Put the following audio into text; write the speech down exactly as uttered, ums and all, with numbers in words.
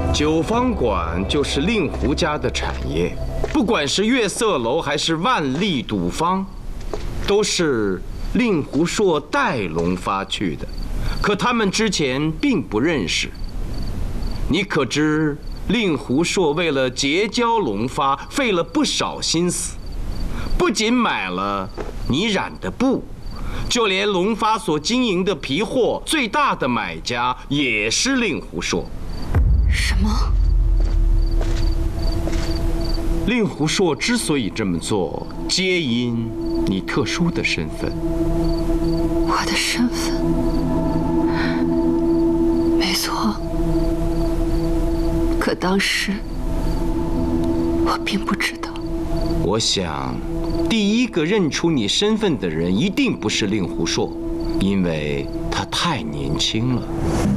九方馆就是令狐家的产业，不管是月色楼还是万历赌坊，都是令狐硕带龙发去的。可他们之前并不认识。你可知令狐硕为了结交龙发，费了不少心思，不仅买了你染的布，就连龙发所经营的皮货最大的买家也是令狐硕。 什么？ 令狐硕之所以这么做，皆因你特殊的身份。 我的身份？没错。可当时我并不知道。 我想，第一个认出你身份的人一定不是令狐硕，因为他太年轻了。